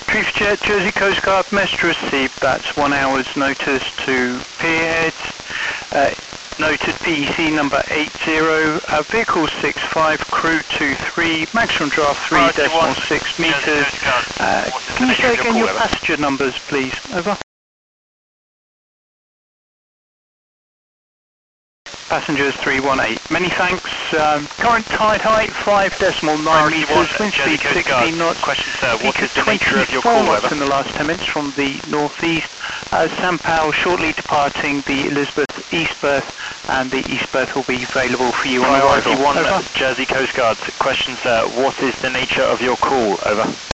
Truthjet, Jersey Coast Guard, message received. That's 1 hour's notice to Pierheads. Noted PEC number 80, vehicle 65, crew 23, maximum draft 3.6 meters. Can you say again your passenger numbers, please? Over. Passengers 318. Many thanks. Current tide height 5.9 meters. Wind speed 16 knots. Question, sir. What is the nature of your call? Knots in the last 10 minutes from the northeast. Sampow shortly departing the Elizabeth East berth, and the East berth will be available for you on arrival. Priority 1, Jersey Coast Guard. Question, sir. What is the nature of your call? Over.